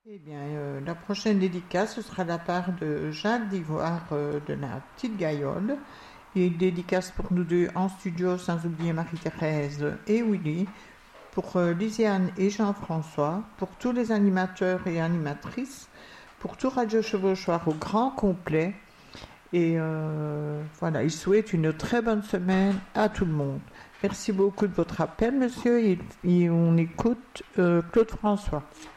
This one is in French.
Eh bien, la prochaine dédicace, ce sera de la part de Jacques d'Ivoire de la Petite Gaillole. Et une dédicace pour nous deux en studio, sans oublier Marie-Thérèse et Willy, pour Lisiane et Jean-François, pour tous les animateurs et animatrices, pour tout Radio Chevauchoir au grand complet. Et voilà, il souhaite une très bonne semaine à tout le monde. Merci beaucoup de votre appel, monsieur, et on écoute Claude François.